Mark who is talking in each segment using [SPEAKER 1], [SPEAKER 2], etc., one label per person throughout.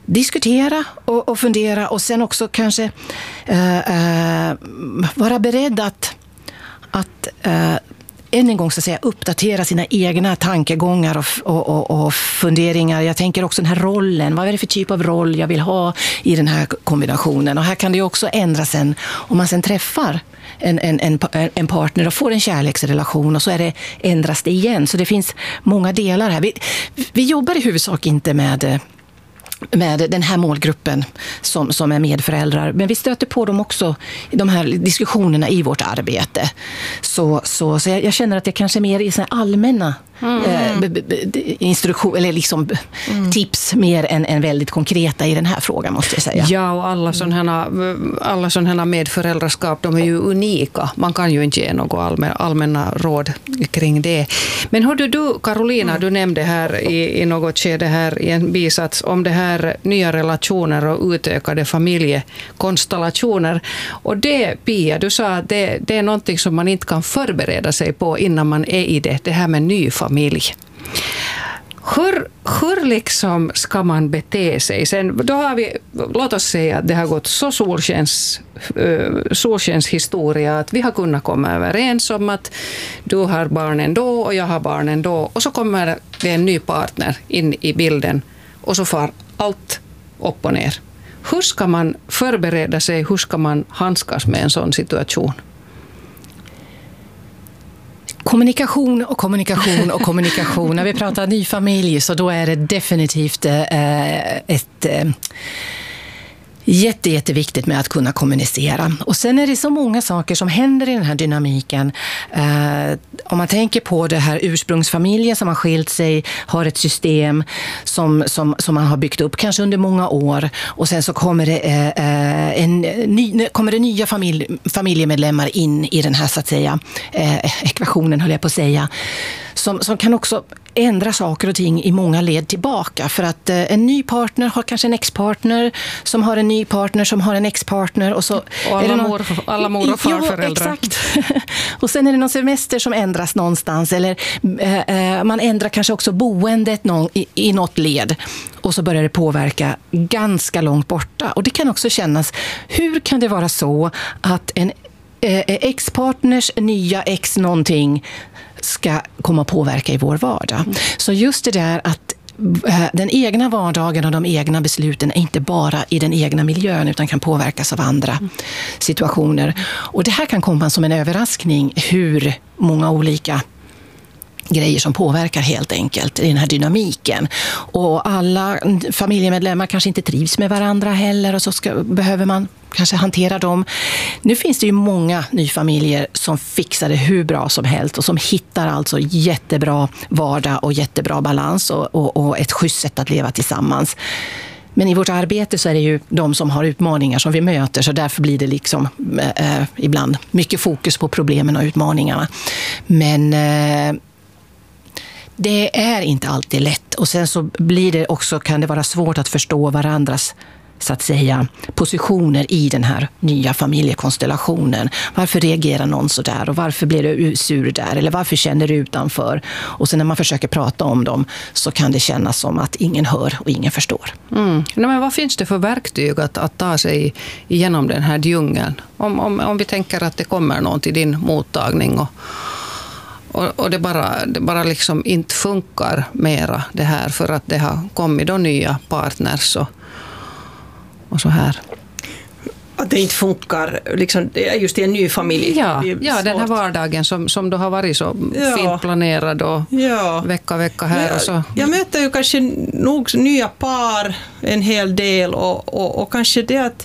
[SPEAKER 1] diskutera och fundera och sen också kanske vara beredd att än en gång så att säga uppdatera sina egna tankegångar och funderingar. Jag tänker också den här rollen. Vad är det för typ av roll jag vill ha i den här kombinationen? Och här kan det ju också ändra sen om man sen träffar en partner och får en kärleksrelation och så ändras det igen. Så det finns många delar här. Vi jobbar i huvudsak inte med den här målgruppen som är medföräldrar. Men vi stöter på dem också i de här diskussionerna i vårt arbete. Så jag känner att det kanske är mer i såna allmänna instruktion eller liksom tips mer än väldigt konkreta i den här frågan, måste jag säga.
[SPEAKER 2] Ja, och alla sådana här medföräldraskap, de är ju unika. Man kan ju inte ge något allmänna råd kring det. Men hörde du, Carolina, du nämnde här i något skede här i en bisats om det här nya relationer och utökade familjekonstellationer. Och det, Pia, du sa att det är någonting som man inte kan förbereda sig på innan man är i det här med ny familj. Hur liksom ska man bete sig? Sen, då har vi, låt oss säga att det har gått så solskens historia att vi har kunnat komma överens om att du har barnen då och jag har barnen då, och så kommer det en ny partner in i bilden och så far allt upp och ner. Hur ska man förbereda sig? Hur ska man handskas med en sån situation?
[SPEAKER 1] Kommunikation och kommunikation och kommunikation. När vi pratar ny familj så då är det definitivt jätteviktigt med att kunna kommunicera. Och sen är det så många saker som händer i den här dynamiken. Om man tänker på det här ursprungsfamiljen som har skilt sig, har ett system som man har byggt upp kanske under många år, och sen så kommer det nya familjemedlemmar in i den här, så att säga, ekvationen, höll jag på att säga, som kan också ändra saker och ting i många led tillbaka. För att en ny partner har kanske en ex-partner som har en ny partner som har en ex-partner. Och
[SPEAKER 2] alla mor- och farföräldrar.
[SPEAKER 1] Ja, exakt. Och sen är det någon semester som ändras någonstans. Eller man ändrar kanske också boendet i något led. Och så börjar det påverka ganska långt borta. Och det kan också kännas, hur kan det vara så att en ex-partners nya ex någonting ska komma att påverka i vår vardag. Så just det där att den egna vardagen och de egna besluten är inte bara i den egna miljön utan kan påverkas av andra situationer. Och det här kan komma som en överraskning hur många olika grejer som påverkar helt enkelt i den här dynamiken. Och alla familjemedlemmar kanske inte trivs med varandra heller, och så behöver man kanske hantera dem. Nu finns det ju många nyfamiljer som fixar det hur bra som helst och som hittar alltså jättebra vardag och jättebra balans och ett schysst sätt att leva tillsammans. Men i vårt arbete så är det ju de som har utmaningar som vi möter, så därför blir det liksom ibland mycket fokus på problemen och utmaningarna. Men det är inte alltid lätt, och sen så blir det också, kan det vara svårt att förstå varandras, så att säga, positioner i den här nya familjekonstellationen. Varför reagerar någon så där, och varför blir du sur där, eller varför känner du utanför? Och sen när man försöker prata om dem så kan det kännas som att ingen hör och ingen förstår.
[SPEAKER 2] Men vad finns det för verktyg att ta sig igenom den här djungeln? Om vi tänker att det kommer någon till din mottagning och det bara liksom inte funkar mera det här för att det har kommit då nya partners och så här.
[SPEAKER 3] Att det inte funkar liksom, just i en ny familj.
[SPEAKER 2] Ja, den här vardagen som då har varit så fint planerad och vecka här. Och så.
[SPEAKER 3] Jag möter ju kanske nog nya par en hel del och kanske det att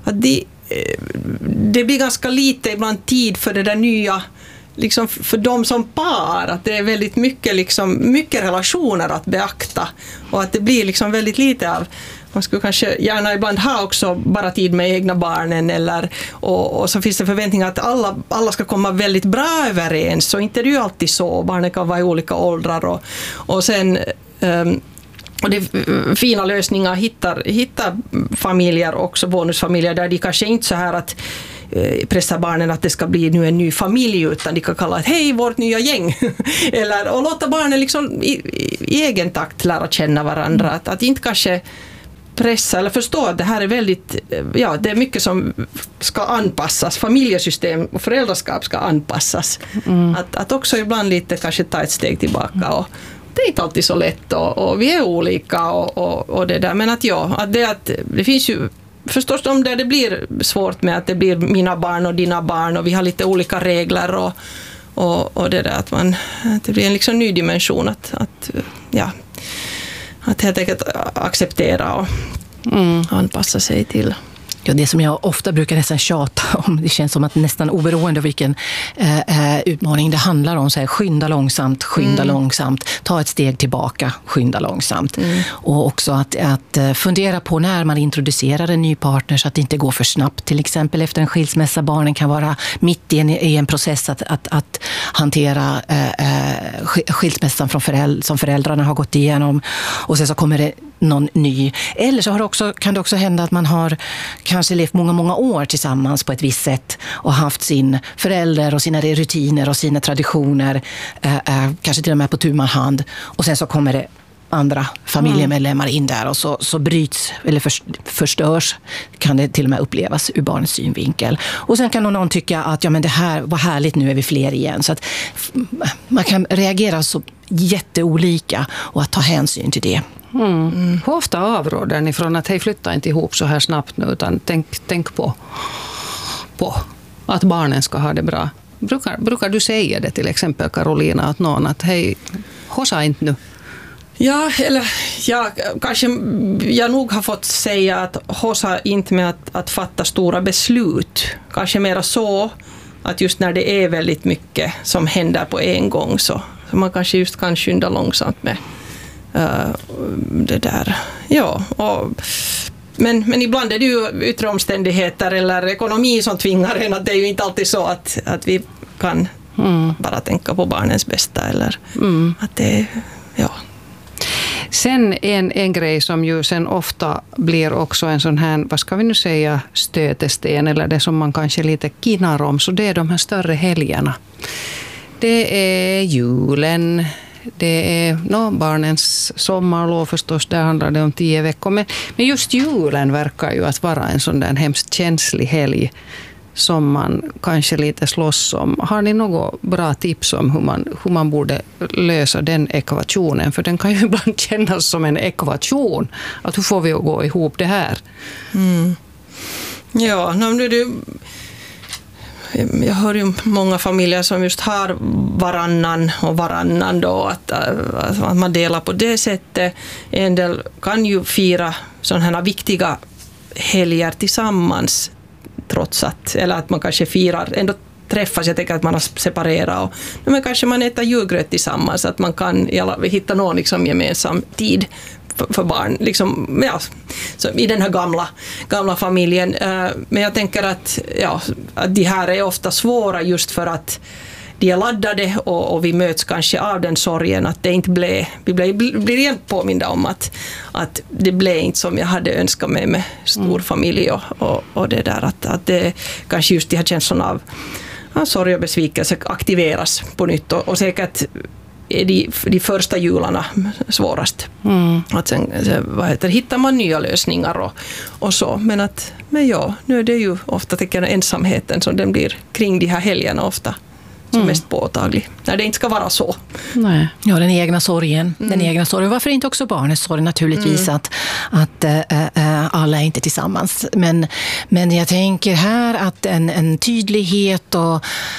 [SPEAKER 3] det blir ganska lite ibland tid för det där nya, liksom för dem som par, att det är väldigt mycket relationer att beakta, och att det blir liksom väldigt lite av, man skulle kanske gärna ibland ha också bara tid med egna barnen, och så finns det förväntningar att alla ska komma väldigt bra överens, så inte är det ju alltid så. Barnen kan vara i olika åldrar och sen och det är fina lösningar hittar familjer, också bonusfamiljer, där de kanske inte så här att pressa barnen att det ska bli nu en ny familj, utan de kan kalla det hej, vårt nya gäng och låta barnen liksom i egen takt lära känna varandra, att inte kanske pressa eller förstå att det här är väldigt, det är mycket som ska anpassas. Familjesystem och föräldraskap ska anpassas. Att också ibland lite kanske ta ett steg tillbaka. Och det är inte alltid så lätt och vi är olika och det där. Men att det finns ju förstås de där det blir svårt med att det blir mina barn och dina barn och vi har lite olika regler och det där att det blir en liksom ny dimension att helt enkelt acceptera och anpassa sig till.
[SPEAKER 1] Ja, det som jag ofta brukar nästan tjata om, det känns som att nästan oberoende av vilken utmaning det handlar om, så här, skynda långsamt, ta ett steg tillbaka, skynda långsamt. Och också att fundera på när man introducerar en ny partner så att det inte går för snabbt. Till exempel efter en skilsmässa, barnen kan vara mitt i en process att hantera skilsmässan som föräldrarna har gått igenom och sen så kommer det någon ny. Eller så kan det också hända att man har kanske levt många år tillsammans på ett visst sätt och haft sin förälder och sina rutiner och sina traditioner, kanske till och med på tu man hand. Och sen så kommer det andra familjemedlemmar in där och så bryts eller förstörs, kan det till och med upplevas ur barnets synvinkel. Och sen kan någon tycka att men det här var härligt, nu är vi fler igen. Så att man kan reagera så jätteolika och att ta hänsyn till det.
[SPEAKER 2] Hur ofta avråder ni från att flytta inte ihop så här snabbt nu, utan tänk på att barnen ska ha det bra? Brukar du säga det till exempel, Karolina, att någon att hej, hosa inte nu?
[SPEAKER 3] Ja, eller kanske jag nog har fått säga att hosa inte med att fatta stora beslut. Kanske mera så att just när det är väldigt mycket som händer på en gång så man kanske just kan skynda långsamt med det där. Ja, men ibland är det ju yttre omständigheter eller ekonomi som tvingar en, att det är ju inte alltid så att vi kan bara tänka på barnens bästa eller att det
[SPEAKER 2] Sen en grej som ju sen ofta blir också en sån här, vad ska vi nu säga, stötesten eller det som man kanske lite kinar om, så det är de här större helgerna. Det är julen, det är barnens sommarlov förstås, där handlar det om 10 veckor. Men just julen verkar ju att vara en sån där hemskt känslig helg som man kanske lite slåss om. Har ni något bra tips om hur man borde lösa den ekvationen? För den kan ju ibland kännas som en ekvation. Att hur får vi att gå ihop det här?
[SPEAKER 3] Ja, jag hör ju många familjer som just har varannan då, att man delar på det sättet. En del kan ju fira sådana här viktiga helger tillsammans trots att man kanske firar, ändå träffas, jag tänker att man har separerat men kanske man äter julgröt tillsammans, att man kan hitta någon liksom gemensam tid för barn, liksom, så i den här gamla familjen. Men jag tänker att de här är ofta svåra just för att de är laddade och vi möts kanske av den sorgen att det inte vi blir igen påminda om att det blev inte som jag hade önskat mig med stor familj och det där att det kanske just de här känslorna av sorg och besvikelse aktiveras på nytt och säkert är de första jularna svårast. Att sen hittar man nya lösningar och så. Men nu är det ju ofta ensamheten som den blir kring de här helgerna ofta som mest påtaglig. När det inte ska vara så.
[SPEAKER 1] Nej. Ja, den egna sorgen. Varför inte också barnets sorg naturligtvis att alla är inte tillsammans. Men jag tänker här att en tydlighet och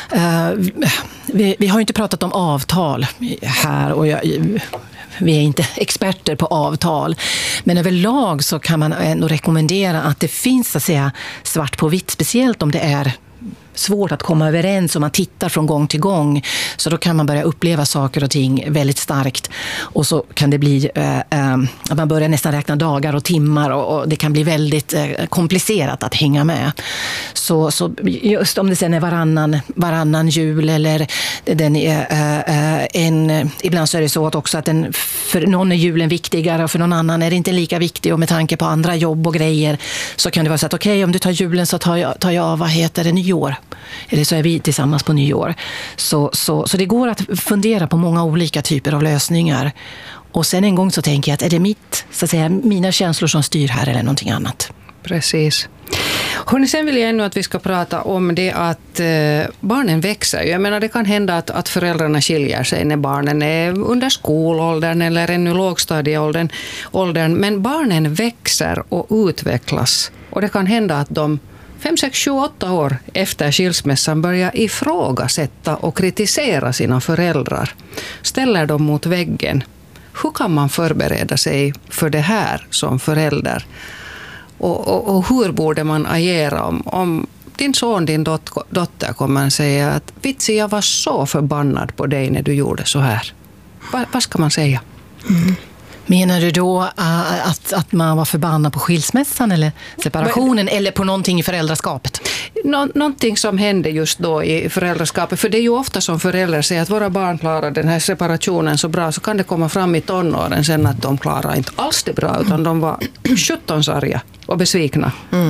[SPEAKER 1] vi har ju inte pratat om avtal här och vi är inte experter på avtal, men överlag så kan man ändå rekommendera att det finns så att säga svart på vitt, speciellt om det är svårt att komma överens och man tittar från gång till gång, så då kan man börja uppleva saker och ting väldigt starkt och så kan det bli att man börjar nästan räkna dagar och timmar och det kan bli väldigt komplicerat att hänga med. Så just om det sen är varannan jul eller den ibland så är det så att också att för någon är julen viktigare och för någon annan är det inte lika viktig, och med tanke på andra jobb och grejer så kan det vara så att okej, om du tar julen så tar jag nyår. Eller så är vi tillsammans på nyår. Så det går att fundera på många olika typer av lösningar Och sen en gång så tänker jag att är det så att säga, mina känslor som styr här eller någonting annat?
[SPEAKER 2] Precis. Hörrni, sen vill jag ännu att vi ska prata om det att barnen växer. Jag menar, det kan hända att föräldrarna skiljer sig när barnen är under skolåldern eller ännu lågstadieåldern. Men barnen växer och utvecklas. Och det kan hända att de 5, 6, 7, 8 år efter skilsmässan börjar ifrågasätta och kritisera sina föräldrar. Ställer dem mot väggen. Hur kan man förbereda sig för det här som förälder? Och hur borde man agera om din son, din dotter kommer att säga att vitsi, jag var så förbannad på dig när du gjorde så här. Vad ska man säga?
[SPEAKER 1] Menar du då att man var förbannad på skilsmässan eller separationen eller på någonting i föräldraskapet?
[SPEAKER 2] Någonting som hände just då i föräldraskapet. För det är ju ofta som föräldrar säger att våra barn klarar den här separationen så bra, så kan det komma fram i tonåren sen att de klarar inte alls det bra, utan de var 17 arga och besvikna.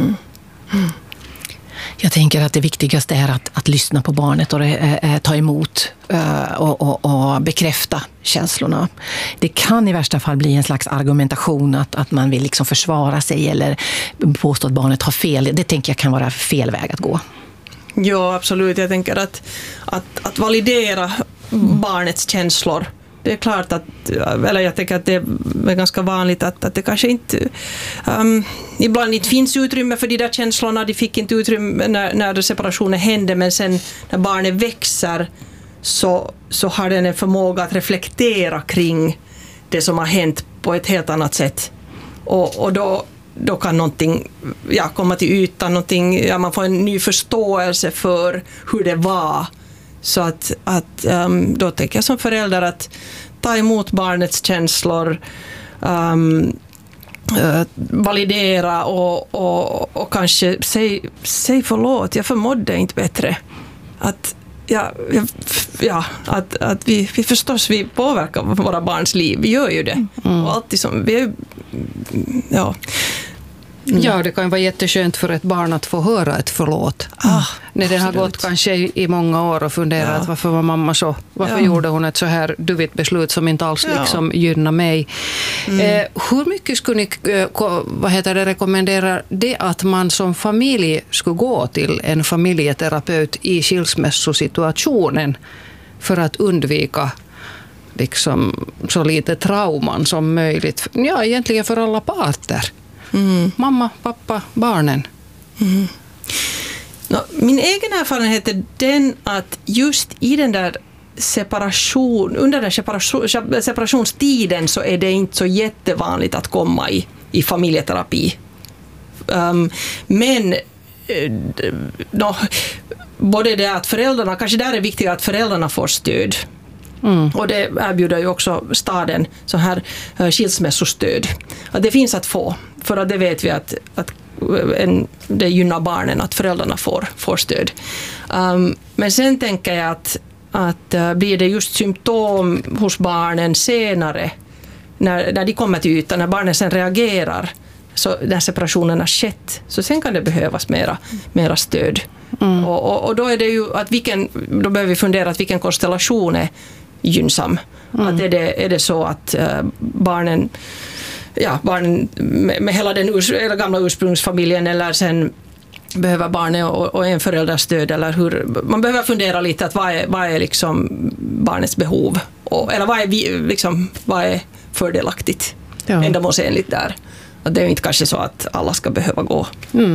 [SPEAKER 1] Jag tänker att det viktigaste är att lyssna på barnet och ta emot och bekräfta känslorna. Det kan i värsta fall bli en slags argumentation att man vill liksom försvara sig eller påstå att barnet har fel. Det tänker jag kan vara fel väg att gå.
[SPEAKER 3] Ja, absolut. Jag tänker att validera barnets känslor. Det är klart eller jag tänker att det är ganska vanligt att det kanske inte ibland inte finns utrymme för de där känslorna. De fick inte utrymme när separationen hände, men sen när barnet växer så har den en förmåga att reflektera kring det som har hänt på ett helt annat sätt. Och då kan någonting komma till ytan, man får en ny förståelse för hur det var. Så att då tänker jag som förälder att ta emot barnets känslor, validera och kanske säg förlåt, jag förmådde inte bättre. Att vi förstås vi påverkar våra barns liv, vi gör ju det. Och alltid som vi
[SPEAKER 2] Ja, det kan vara jätteskönt för ett barn att få höra ett förlåt. När det har gått kanske i många år och funderat varför var mamma så? Varför gjorde hon ett så här duvigt beslut som inte alls liksom gynnar mig? Hur mycket skulle ni rekommendera det att man som familj skulle gå till en familjeterapeut i skilsmässosituationen för att undvika liksom så lite trauman som möjligt? Ja, egentligen för alla parter. Mamma, pappa, barnen.
[SPEAKER 3] Min egen erfarenhet är den att just i den där under den separationstiden så är det inte så jättevanligt att komma i familjeterapi. Men både det att föräldrarna, kanske där är viktigt att föräldrarna får stöd. Och det erbjuder ju också staden så här skilsmässostöd. Att det finns att få, för att det vet vi att det gynnar barnen att föräldrarna får stöd. Men sen tänker jag att blir det just symptom hos barnen senare när de kommer till ytan, när barnen sen reagerar så när separationen har skett, så sen kan det behövas mera stöd. Och då är det ju att då behöver vi fundera att vilken konstellation är gynnsam. Att är det så att barnen med hela den gamla ursprungsfamiljen, eller sen behöver barnet och en förälders stöd, eller hur man behöver fundera lite att vad är liksom barnets behov, eller vad är fördelaktigt, ändamålsenligt där. Det är inte kanske så att alla ska behöva gå.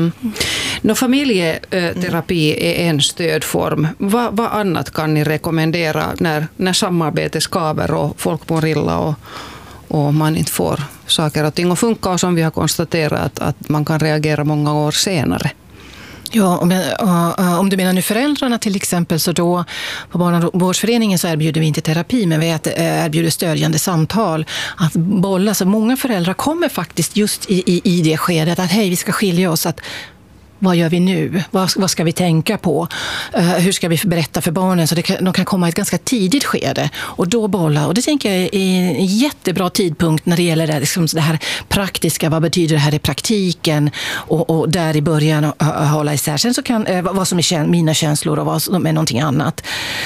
[SPEAKER 2] Familjeterapi är en stödform. Vad annat kan ni rekommendera när samarbetet skaver och folk mår illa och man inte får saker och ting att funka, och som vi har konstaterat att man kan reagera många år senare?
[SPEAKER 1] Ja, om du menar nu föräldrarna till exempel, så då på barnavårdsföreningen så erbjuder vi inte terapi, men vi erbjuder stödjande samtal. Att bolla, så många föräldrar kommer faktiskt just i det skedet att hej, vi ska skilja oss, att vad gör vi nu? Vad ska vi tänka på? Hur ska vi berätta för barnen? Så de kan komma i ett ganska tidigt skede och då bolla. Och det tänker jag är en jättebra tidpunkt när det gäller det, liksom det här praktiska. Vad betyder det här i praktiken? Och där i början hålla isär. Sen så kan vad som är mina känslor och vad som är någonting annat.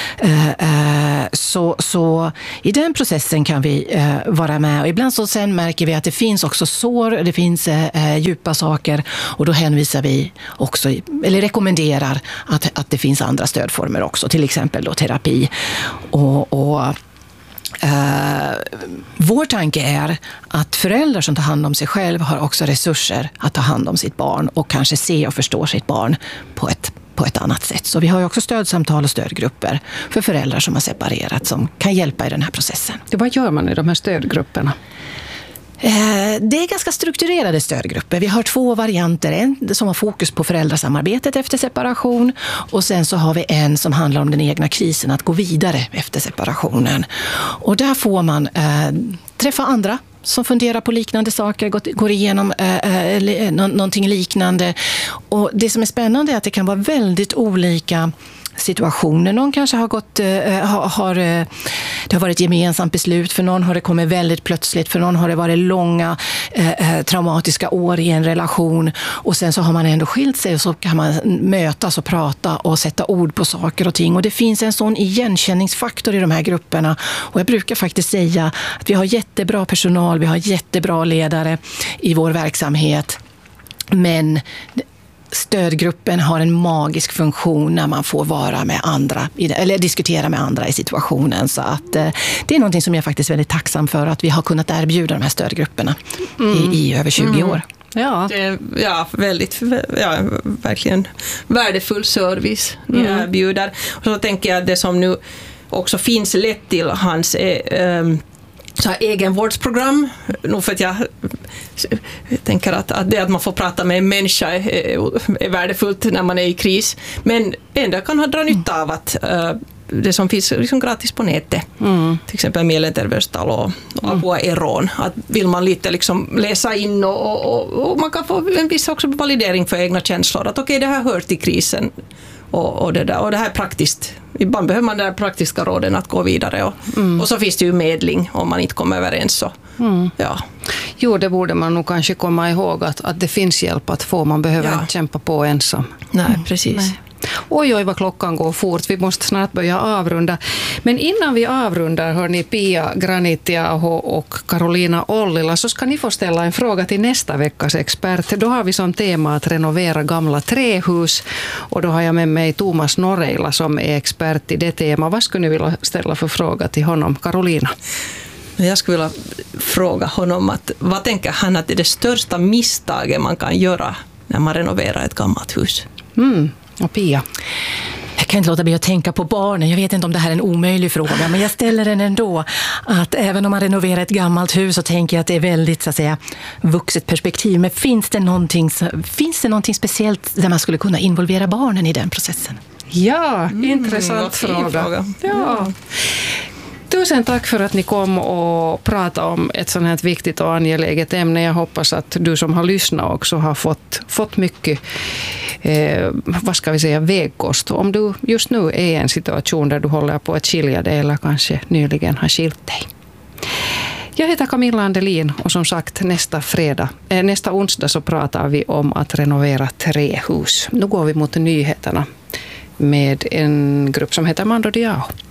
[SPEAKER 1] Så i den processen kan vi vara med. Och ibland så sen märker vi att det finns också sår, det finns djupa saker och då hänvisar vi också, eller rekommenderar att det finns andra stödformer också, till exempel då terapi. Vår tanke är att föräldrar som tar hand om sig själv har också resurser att ta hand om sitt barn och kanske se och förstå sitt barn på ett annat sätt. Så vi har ju också stödsamtal och stödgrupper för föräldrar som har separerat som kan hjälpa i den här processen.
[SPEAKER 2] Vad gör man i de här stödgrupperna?
[SPEAKER 1] Det är ganska strukturerade stödgrupper. Vi har 2 varianter. En som har fokus på föräldrasamarbetet efter separation och sen så har vi en som handlar om den egna krisen, att gå vidare efter separationen. Och där får man träffa andra som funderar på liknande saker, går igenom någonting liknande. Och det som är spännande är att det kan vara väldigt olika situationer. Någon kanske har det har varit gemensamt beslut, för någon har det kommit väldigt plötsligt, för någon har det varit långa traumatiska år i en relation och sen så har man ändå skilt sig och så kan man mötas och prata och sätta ord på saker och ting. Och det finns en sån igenkänningsfaktor i de här grupperna och jag brukar faktiskt säga att vi har jättebra personal, vi har jättebra ledare i vår verksamhet, men stödgruppen har en magisk funktion när man får vara med andra eller diskutera med andra i situationen. Så att det är någonting som jag faktiskt är väldigt tacksam för, att vi har kunnat erbjuda de här stödgrupperna i över 20 år.
[SPEAKER 2] Ja.
[SPEAKER 3] Verkligen värdefull service ni erbjuder. Och så tänker jag att det som nu också finns lätt till hans så här egenvårdsprogram, nog för att jag tänker att det att man får prata med en människa är värdefullt när man är i kris, men ändå kan dra nytta av att det som finns liksom gratis på nätet, till exempel Mielenterveystal och Apua Eroon, att vill man lite liksom läsa in och man kan få en viss också validering för egna känslor, att okej, det här hör till krisen och det här är praktiskt. Ibland behöver man den praktiska råden att gå vidare och så finns det ju medling om man inte kommer överens. Så, ja.
[SPEAKER 2] Jo, det borde man nog kanske komma ihåg att det finns hjälp att få. Man behöver inte kämpa på ensam.
[SPEAKER 3] Nej, precis. Nej.
[SPEAKER 2] Oj, vad klockan går fort. Vi måste snart börja avrunda. Men innan vi avrundar, hörni, Pia Granitiaho och Karolina Ollila, så ska ni få ställa en fråga till nästa veckas expert. Då har vi som tema att renovera gamla trähus. Och då har jag med mig Thomas Noreila som är expert i det tema. Vad skulle ni vilja ställa för fråga till honom, Karolina?
[SPEAKER 3] Jag skulle vilja fråga honom att vad tänker han att är det största misstaget man kan göra när man renoverar ett gammalt hus?
[SPEAKER 2] Och Pia?
[SPEAKER 1] Jag kan inte låta bli att tänka på barnen. Jag vet inte om det här är en omöjlig fråga, men jag ställer den ändå. Att även om man renoverar ett gammalt hus så tänker jag att det är väldigt, så att säga, vuxet perspektiv. Men finns det någonting speciellt där man skulle kunna involvera barnen i den processen?
[SPEAKER 2] Ja, intressant fråga. Ja. Tusen tack för att ni kom och pratade om ett sådant här viktigt och angeläget ämne. Jag hoppas att du som har lyssnat också har fått mycket vägkost. Om du just nu är i en situation där du håller på att skilja dig eller kanske nyligen har skilt dig. Jag heter Camilla Andelin och som sagt nästa onsdag så pratar vi om att renovera trähus. Nu går vi mot nyheterna med en grupp som heter Mando Diao.